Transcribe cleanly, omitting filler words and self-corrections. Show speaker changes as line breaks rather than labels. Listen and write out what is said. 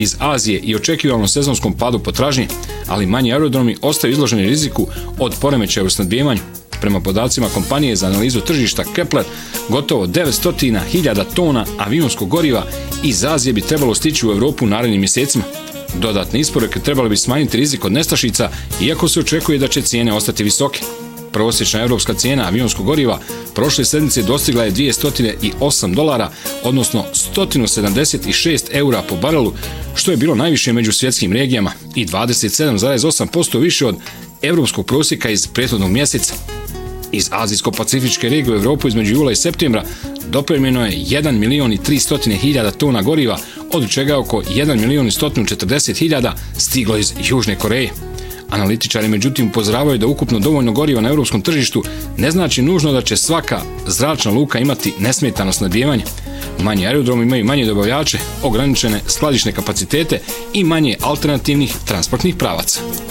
iz Azije i očekivanom sezonskom padu potražnje, ali manji aerodromi ostaju izloženi riziku od poremećaja u snabdijevanju. Prema podacima kompanije za analizu tržišta Kepler, gotovo 900.000 tona avionskog goriva iz Azije bi trebalo stići u Europu u narednim mjesecima. Dodatne isporuke trebali bi smanjiti rizik od nestašica, iako se očekuje da će cijene ostati visoke. Prosječna europska cijena avionskog goriva prošle sedmice dostigla je $208, odnosno 176 eura po barelu, što je bilo najviše među svjetskim regijama i 27,8% više od europskog prosjeka iz prethodnog mjeseca. Iz Azijsko-pacifičke regije u Europu između jula i septembra dopremljeno je 1.300.000 tona goriva, od čega oko 1.140.000 stiglo iz Južne Koreje. Analitičari međutim upozoravaju da ukupno dovoljno goriva na europskom tržištu ne znači nužno da će svaka zračna luka imati nesmetano snabdijevanje. Manji aerodromi imaju manje dobavljače, ograničene skladišne kapacitete i manje alternativnih transportnih pravaca.